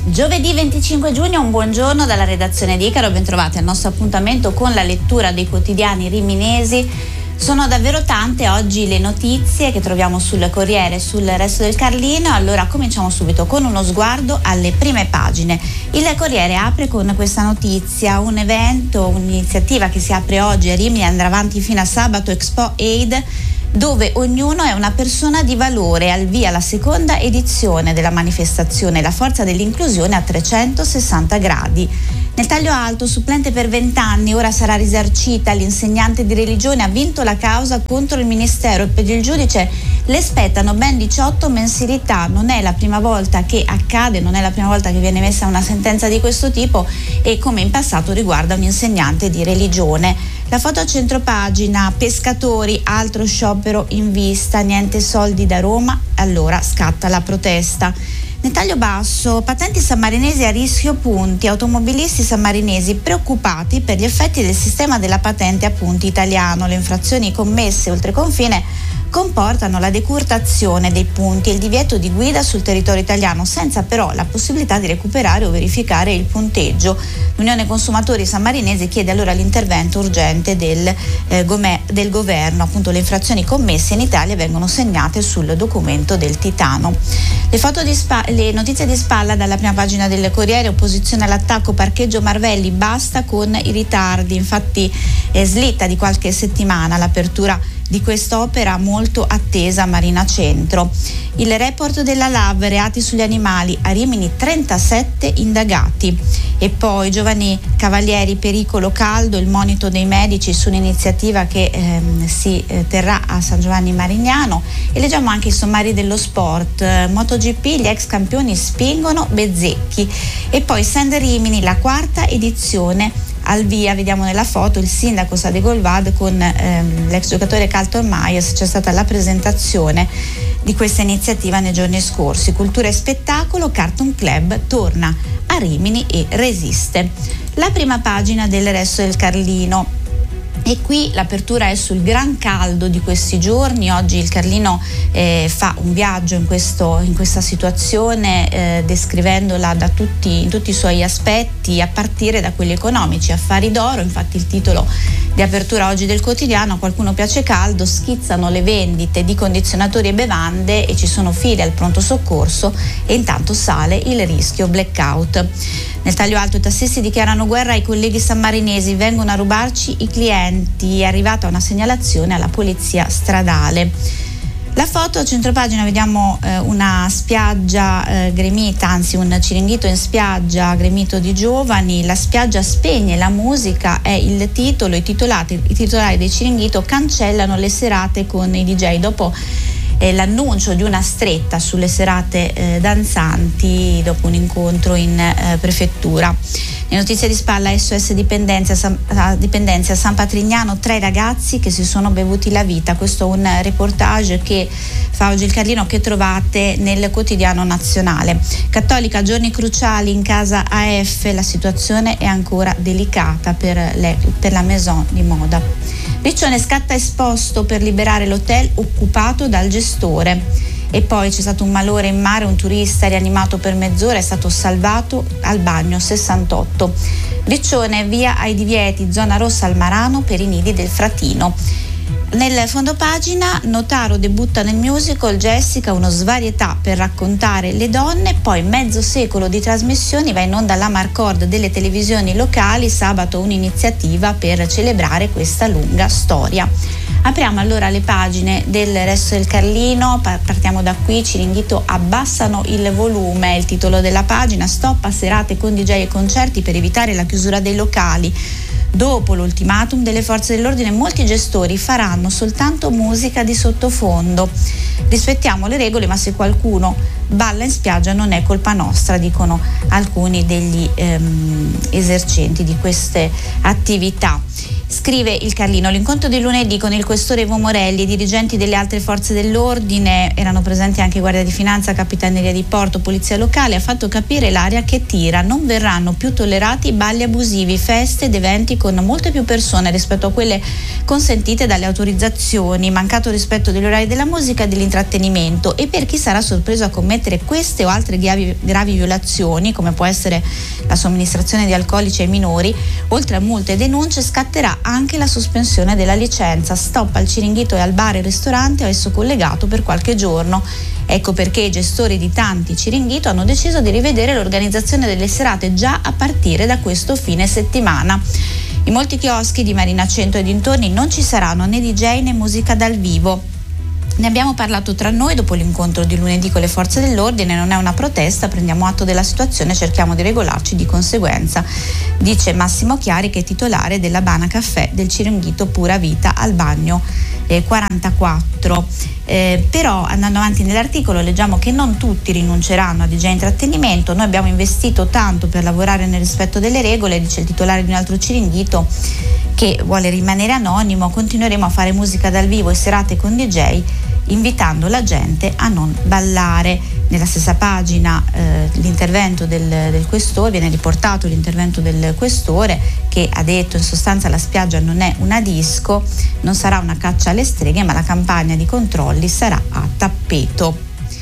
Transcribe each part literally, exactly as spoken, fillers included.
Giovedì venticinque giugno, un buongiorno dalla redazione di Icaro, bentrovati al nostro appuntamento con la lettura dei quotidiani riminesi. Sono davvero tante oggi le notizie che troviamo sul Corriere e sul Resto del Carlino. Allora cominciamo subito con uno sguardo alle prime pagine. Il Corriere apre con questa notizia: un evento, un'iniziativa che si apre oggi a Rimini, andrà avanti fino a sabato, Expo Aid, dove ognuno è una persona di valore. Al via la seconda edizione della manifestazione La forza dell'inclusione a trecentosessanta gradi. Nel taglio alto, supplente per vent'anni, ora sarà risarcita. L'insegnante di religione ha vinto la causa contro il ministero e per il giudice le spettano ben diciotto mensilità. Non è la prima volta che accade, non è la prima volta che viene messa una sentenza di questo tipo e, come in passato, riguarda un insegnante di religione. La foto a centropagina: pescatori, altro sciopero in vista, niente soldi da Roma, allora scatta la protesta. Nel taglio basso, patenti sammarinesi a rischio punti, automobilisti sammarinesi preoccupati per gli effetti del sistema della patente a punti italiano. Le infrazioni commesse oltre confine comportano la decurtazione dei punti e il divieto di guida sul territorio italiano, senza però la possibilità di recuperare o verificare il punteggio. L'Unione Consumatori Sammarinesi chiede allora l'intervento urgente del, eh, gome- del governo. Appunto, le infrazioni commesse in Italia vengono segnate sul documento del Titano. Le, foto di spa- le notizie di spalla dalla prima pagina del Corriere: opposizione all'attacco, parcheggio Marvelli, basta con i ritardi. Infatti è slitta di qualche settimana l'apertura di quest'opera molto attesa a Marina Centro. Il report della L A V, reati sugli animali, a Rimini trentasette indagati. E poi giovani cavalieri, pericolo caldo, il monito dei medici su un'iniziativa che ehm, si eh, terrà a San Giovanni Marignano. E leggiamo anche i sommari dello sport. eh, MotoGP, gli ex campioni spingono Bezzecchi. E poi Sand Rimini, la quarta edizione al via. Vediamo nella foto il sindaco Sade Golvad con ehm, l'ex giocatore Carlton Myers. C'è stata la presentazione di questa iniziativa nei giorni scorsi. Cultura e spettacolo, Cartoon Club torna a Rimini e resiste. La prima pagina del Resto del Carlino. E qui l'apertura è sul gran caldo di questi giorni. Oggi il Carlino eh, fa un viaggio in, questo, in questa situazione, eh, descrivendola da tutti, in tutti i suoi aspetti, a partire da quelli economici. Affari d'oro, infatti il titolo di apertura oggi del quotidiano: qualcuno piace caldo, schizzano le vendite di condizionatori e bevande e ci sono file al pronto soccorso e intanto sale il rischio blackout. Nel taglio alto, i tassisti dichiarano guerra ai colleghi sammarinesi, vengono a rubarci i clienti, è arrivata una segnalazione alla polizia stradale. La foto a centropagina, vediamo eh, una spiaggia eh, gremita, anzi un ciringhito in spiaggia gremito di giovani. La spiaggia spegne la musica è il titolo. I titolati, i titolari del ciringhito cancellano le serate con i D J dopo eh, l'annuncio di una stretta sulle serate eh, danzanti dopo un incontro in eh, prefettura. Le notizie di spalla: S O S dipendenze a, San, a dipendenze a San Patrignano, tre ragazzi che si sono bevuti la vita. Questo è un reportage che fa oggi il Carlino, che trovate nel quotidiano nazionale. Cattolica, giorni cruciali in casa A F, la situazione è ancora delicata per, le, per la maison di moda. Riccione, scatta esposto per liberare l'hotel occupato dal gestore. E poi c'è stato un malore in mare, un turista rianimato per mezz'ora, è stato salvato al bagno sessantotto. Riccione, via ai divieti, zona rossa al Marano per i nidi del fratino. Nel fondopagina, Notaro debutta nel musical Jessica, uno svarietà per raccontare le donne. Poi mezzo secolo di trasmissioni, va in onda la Marcord delle televisioni locali, sabato un'iniziativa per celebrare questa lunga storia. Apriamo allora le pagine del Resto del Carlino, partiamo da qui. Ciringhito, abbassano il volume, è il titolo della pagina. Stop a serate con D J e concerti per evitare la chiusura dei locali. Dopo l'ultimatum delle forze dell'ordine, molti gestori faranno soltanto musica di sottofondo. Rispettiamo le regole, ma se qualcuno balla in spiaggia non è colpa nostra, dicono alcuni degli ehm, esercenti di queste attività. Scrive il Carlino: l'incontro di lunedì con il questore Evo Morelli e i dirigenti delle altre forze dell'ordine, erano presenti anche Guardia di Finanza, Capitaneria di Porto, Polizia Locale, ha fatto capire l'aria che tira. Non verranno più tollerati balli abusivi, feste ed eventi con molte più persone rispetto a quelle consentite dalle autorizzazioni, mancato rispetto degli orari della musica e dell'intrattenimento intrattenimento, e per chi sarà sorpreso a commettere queste o altre gravi, gravi violazioni, come può essere la somministrazione di alcolici ai minori, oltre a multe e denunce scatterà anche la sospensione della licenza, stop al ciringhito e al bar e ristorante a esso collegato per qualche giorno. Ecco perché i gestori di tanti ciringhito hanno deciso di rivedere l'organizzazione delle serate già a partire da questo fine settimana. In molti chioschi di Marinacento e dintorni non ci saranno né D J né musica dal vivo. Ne abbiamo parlato tra noi dopo l'incontro di lunedì con le forze dell'ordine, non è una protesta, prendiamo atto della situazione e cerchiamo di regolarci di conseguenza, dice Massimo Chiari, che è titolare della Bana Caffè del ciringhito Pura Vita al Bagno eh, quarantaquattro. Eh, però andando avanti nell'articolo leggiamo che non tutti rinunceranno a D J intrattenimento. Noi abbiamo investito tanto per lavorare nel rispetto delle regole, dice il titolare di un altro ciringhito che vuole rimanere anonimo. Continueremo a fare musica dal vivo e serate con D J, invitando la gente a non ballare. Nella stessa pagina eh, l'intervento del, del questore, viene riportato l'intervento del questore, che ha detto in sostanza la spiaggia non è una disco, non sarà una caccia alle streghe, ma la campagna di controlli sarà a tappeto.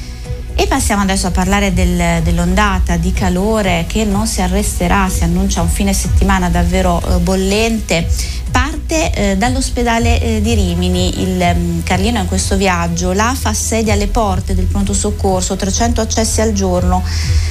E passiamo adesso a parlare del, dell'ondata di calore che non si arresterà, si annuncia un fine settimana davvero eh, bollente. Parte eh, dall'ospedale eh, di Rimini, il um, Carlino in questo viaggio, l'A F A assedia alle porte del pronto soccorso, trecento accessi al giorno,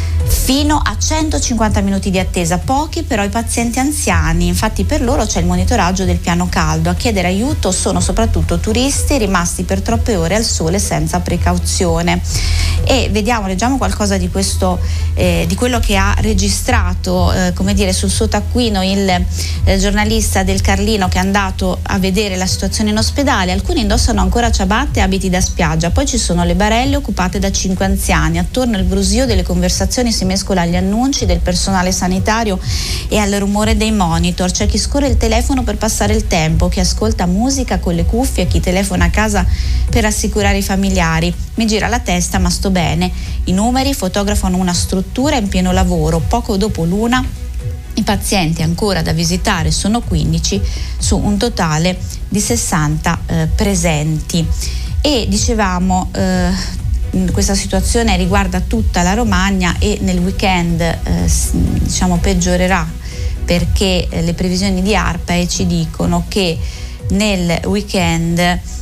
fino a centocinquanta minuti di attesa, pochi però i pazienti anziani, infatti per loro c'è il monitoraggio del piano caldo. A chiedere aiuto sono soprattutto turisti rimasti per troppe ore al sole senza precauzione. E vediamo, leggiamo qualcosa di questo, eh, di quello che ha registrato, eh, come dire, sul suo taccuino il eh, giornalista del Carlino, che è andato a vedere la situazione in ospedale. Alcuni indossano ancora ciabatte e abiti da spiaggia, poi ci sono le barelle occupate da cinque anziani. Attorno al brusio delle conversazioni si mescola agli annunci del personale sanitario e al rumore dei monitor. C'è chi scorre il telefono per passare il tempo, chi ascolta musica con le cuffie, chi telefona a casa per rassicurare i familiari. Mi gira la testa ma sto bene. I numeri fotografano una struttura in pieno lavoro. Poco dopo l'una i pazienti ancora da visitare sono quindici su un totale di sessanta eh, presenti. E dicevamo eh, questa situazione riguarda tutta la Romagna e nel weekend eh, diciamo peggiorerà, perché eh, le previsioni di ARPA ci dicono che nel weekend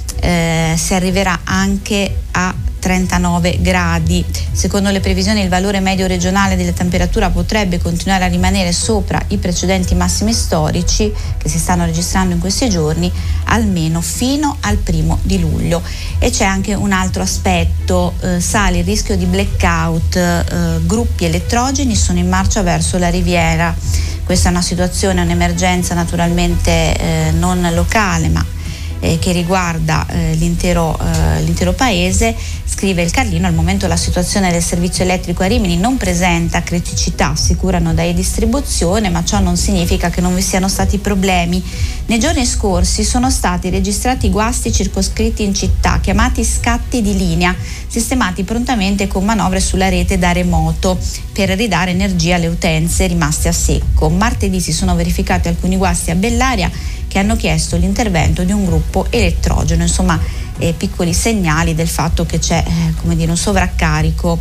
eh, si arriverà anche a trentanove gradi. Secondo le previsioni il valore medio regionale della temperatura potrebbe continuare a rimanere sopra i precedenti massimi storici che si stanno registrando in questi giorni almeno fino al primo di luglio. E c'è anche un altro aspetto, eh, sale il rischio di blackout, eh, gruppi elettrogeni sono in marcia verso la Riviera. Questa è una situazione, un'emergenza naturalmente eh, non locale ma Eh, che riguarda eh, l'intero, eh, l'intero paese. Scrive il Carlino: al momento la situazione del servizio elettrico a Rimini non presenta criticità, assicurano da e-distribuzione, ma ciò non significa che non vi siano stati problemi. Nei giorni scorsi sono stati registrati guasti circoscritti in città, chiamati scatti di linea, sistemati prontamente con manovre sulla rete da remoto per ridare energia alle utenze rimaste a secco. Martedì si sono verificati alcuni guasti a Bellaria che hanno chiesto l'intervento di un gruppo elettrogeno, insomma eh, piccoli segnali del fatto che c'è eh, come dire, un sovraccarico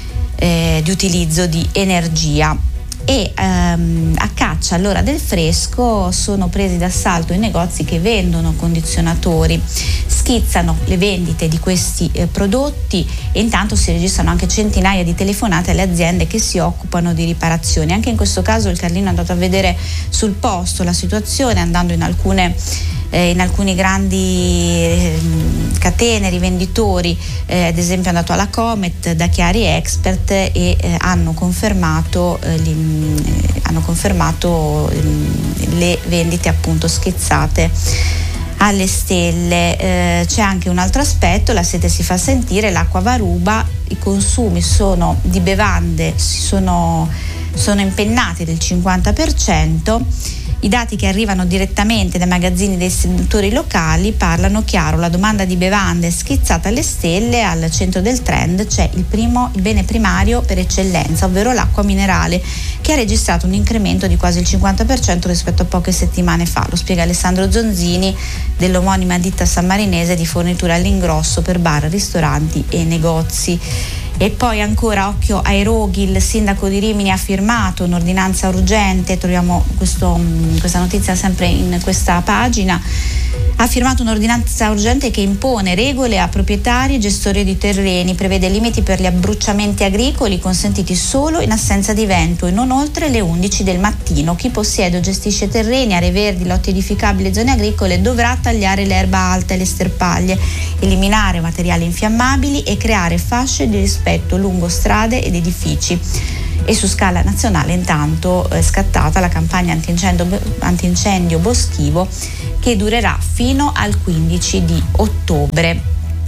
eh, di utilizzo di energia. E ehm, a caccia all'ora del fresco sono presi d'assalto i negozi che vendono condizionatori, schizzano le vendite di questi eh, prodotti e intanto si registrano anche centinaia di telefonate alle aziende che si occupano di riparazioni. Anche in questo caso il Carlino è andato a vedere sul posto la situazione, andando in alcune Eh, in alcuni grandi eh, catene, rivenditori, eh, ad esempio è andato alla Comet da Chiari Expert e eh, hanno confermato, eh, gli, eh, hanno confermato eh, le vendite appunto schizzate alle stelle. Eh, c'è anche un altro aspetto, la sete si fa sentire, l'acqua va ruba, i consumi sono di bevande si sono sono impennati del cinquanta per cento. I dati che arrivano direttamente dai magazzini dei distributori locali parlano chiaro: la domanda di bevande è schizzata alle stelle, al centro del trend c'è il primo il bene primario per eccellenza, ovvero l'acqua minerale, che ha registrato un incremento di quasi il cinquanta per cento rispetto a poche settimane fa. Lo spiega Alessandro Zonzini dell'omonima ditta sammarinese di fornitura all'ingrosso per bar, ristoranti e negozi. E poi ancora occhio ai roghi, il sindaco di Rimini ha firmato un'ordinanza urgente, troviamo questo, questa notizia sempre in questa pagina, ha firmato un'ordinanza urgente che impone regole a proprietari e gestori di terreni, prevede limiti per gli abbruciamenti agricoli consentiti solo in assenza di vento e non oltre le undici del mattino. Chi possiede o gestisce terreni, aree verdi, lotti edificabili e zone agricole dovrà tagliare l'erba alta e le sterpaglie, eliminare materiali infiammabili e creare fasce di rispetto lungo strade ed edifici. E su scala nazionale intanto è scattata la campagna antincendio, antincendio boschivo che durerà fino al quindici di ottobre.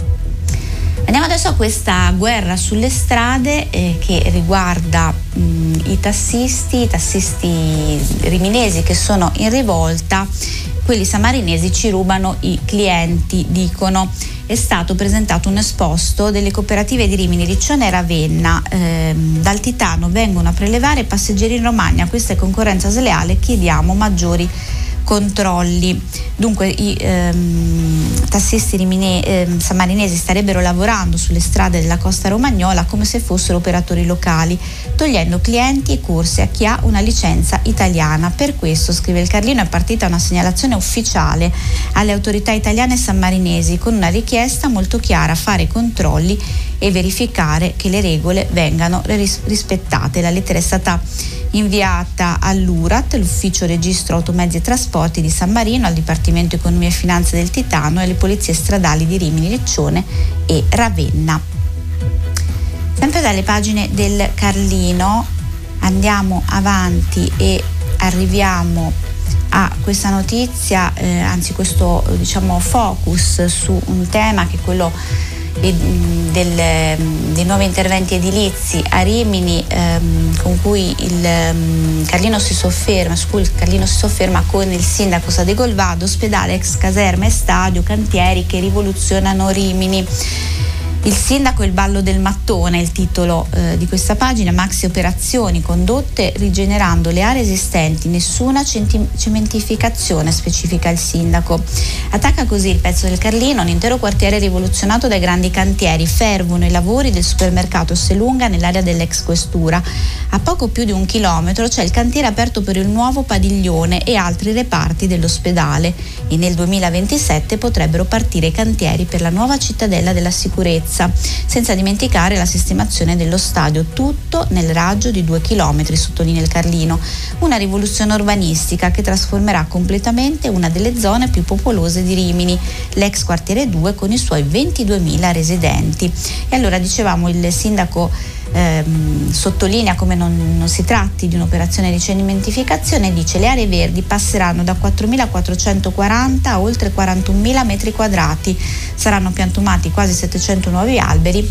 Andiamo adesso a questa guerra sulle strade eh, che riguarda mh, i tassisti, i tassisti riminesi che sono in rivolta. Quelli sammarinesi ci rubano i clienti, dicono. È stato presentato un esposto delle cooperative di Rimini, Riccione e Ravenna. Ehm, dal Titano vengono a prelevare passeggeri in Romagna, questa è concorrenza sleale, chiediamo maggiori controlli. Dunque i ehm, tassisti rimine, ehm, sammarinesi starebbero lavorando sulle strade della costa romagnola come se fossero operatori locali, togliendo clienti e corse a chi ha una licenza italiana. Per questo, scrive il Carlino, è partita una segnalazione ufficiale alle autorità italiane e sammarinesi con una richiesta molto chiara: fare controlli e verificare che le regole vengano ris- rispettate. La lettera è stata inviata all'U R A T, l'Ufficio Registro Automezzi e Trasporti di San Marino, al Dipartimento Economia e Finanze del Titano e alle polizie stradali di Rimini, Riccione e Ravenna. Sempre dalle pagine del Carlino andiamo avanti e arriviamo a questa notizia, eh, anzi questo diciamo focus su un tema che è quello Del, dei nuovi interventi edilizi a Rimini, ehm, con cui il ehm, Carlino si sofferma, su cui il Carlino si sofferma con il sindaco Sadegolvado: ospedale, ex caserma e stadio, cantieri che rivoluzionano Rimini. Il sindaco e il ballo del mattone è il titolo eh, di questa pagina. Maxi operazioni condotte rigenerando le aree esistenti, nessuna centi- cementificazione, specifica il sindaco. Attacca così il pezzo del Carlino: un intero quartiere rivoluzionato dai grandi cantieri, fervono i lavori del supermercato Selunga nell'area dell'ex questura. A poco più di un chilometro c'è il cantiere aperto per il nuovo padiglione e altri reparti dell'ospedale, e nel duemilaventisette potrebbero partire i cantieri per la nuova cittadella della sicurezza, senza dimenticare la sistemazione dello stadio, tutto nel raggio di due chilometri, sottolinea il Carlino. Una rivoluzione urbanistica che trasformerà completamente una delle zone più popolose di Rimini, l'ex quartiere due, con i suoi ventiduemila residenti. E allora, dicevamo, il sindaco ehm, sottolinea come non, non si tratti di un'operazione di cementificazione. Dice: le aree verdi passeranno da quattromilaquattrocentoquaranta a oltre quarantunomila metri quadrati, saranno piantumati quasi settecento nuovi alberi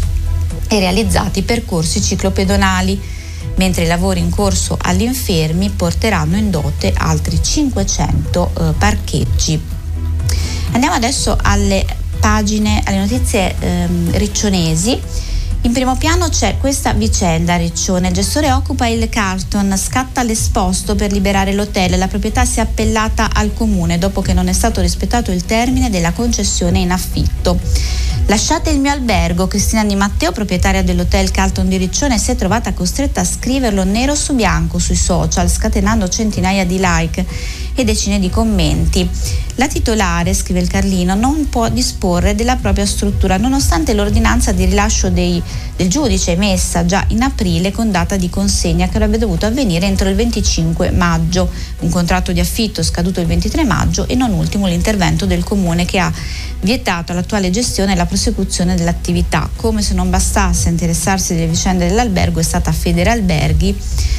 e realizzati percorsi ciclopedonali, mentre i lavori in corso agli infermi porteranno in dote altri cinquecento eh, parcheggi. Andiamo adesso alle pagine, alle notizie ehm, riccionesi. In primo piano c'è questa vicenda a Riccione: il gestore occupa il Carlton, scatta l'esposto per liberare l'hotel, la proprietà si è appellata al comune dopo che non è stato rispettato il termine della concessione in affitto. Lasciate il mio albergo. Cristina Di Matteo, proprietaria dell'hotel Carlton di Riccione, si è trovata costretta a scriverlo nero su bianco sui social, scatenando centinaia di like e decine di commenti. La titolare, scrive il Carlino, non può disporre della propria struttura nonostante l'ordinanza di rilascio dei, del giudice emessa già in aprile con data di consegna che avrebbe dovuto avvenire entro il venticinque maggio, un contratto di affitto scaduto il ventitré maggio e non ultimo l'intervento del comune che ha vietato all'attuale gestione la prosecuzione dell'attività. Come se non bastasse a interessarsi delle vicende dell'albergo, è stata Federalberghi,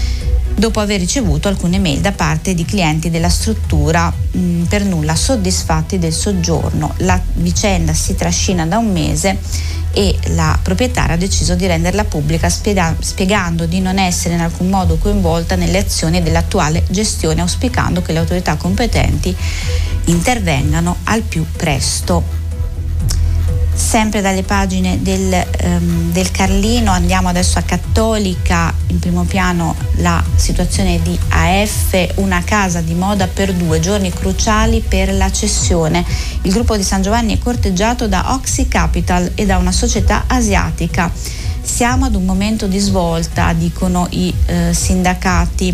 dopo aver ricevuto alcune mail da parte di clienti della struttura mh, per nulla soddisfatti del soggiorno. La vicenda si trascina da un mese e la proprietaria ha deciso di renderla pubblica spiega- spiegando di non essere in alcun modo coinvolta nelle azioni dell'attuale gestione, auspicando che le autorità competenti intervengano al più presto. Sempre dalle pagine del, um, del Carlino andiamo adesso a Cattolica, in primo piano la situazione di A F, una casa di moda per due, giorni cruciali per la cessione. Il gruppo di San Giovanni è corteggiato da Oxy Capital e da una società asiatica. Siamo ad un momento di svolta, dicono i eh, sindacati.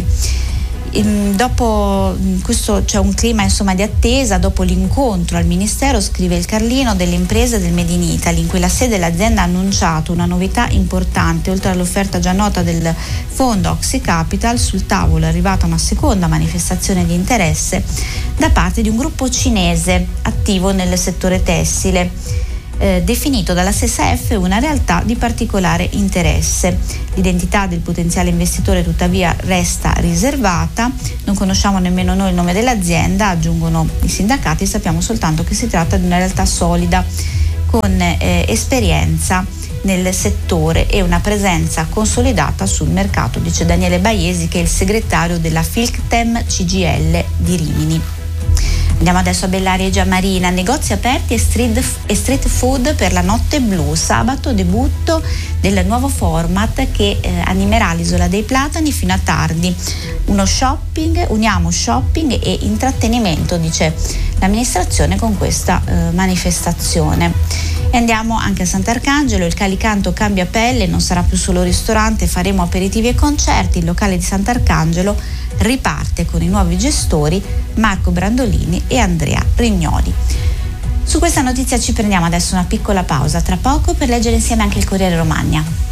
Dopo questo c'è un clima insomma di attesa dopo l'incontro al Ministero, scrive il Carlino, delle imprese del Made in Italy, in cui la sede dell'azienda ha annunciato una novità importante. Oltre all'offerta già nota del fondo Oxy Capital, sul tavolo è arrivata una seconda manifestazione di interesse da parte di un gruppo cinese attivo nel settore tessile, Eh, definito dalla stessa F una realtà di particolare interesse. L'identità del potenziale investitore tuttavia resta riservata, non conosciamo nemmeno noi il nome dell'azienda, aggiungono i sindacati, sappiamo soltanto che si tratta di una realtà solida con eh, esperienza nel settore e una presenza consolidata sul mercato, dice Daniele Baiesi, che è il segretario della Filctem C G L di Rimini. Andiamo adesso a Bellaria e Giamarina, negozi aperti e street, e street food per la notte blu. Sabato debutto del nuovo format che eh, animerà l'Isola dei Platani fino a tardi. Uno shopping, uniamo shopping e intrattenimento, dice l'amministrazione con questa eh, manifestazione. E andiamo anche a Sant'Arcangelo, il Calicanto cambia pelle, non sarà più solo ristorante, faremo aperitivi e concerti. Il locale di Sant'Arcangelo riparte con i nuovi gestori Marco Brandolini e Andrea Rignoli. Su questa notizia ci prendiamo adesso una piccola pausa, tra poco per leggere insieme anche il Corriere Romagna.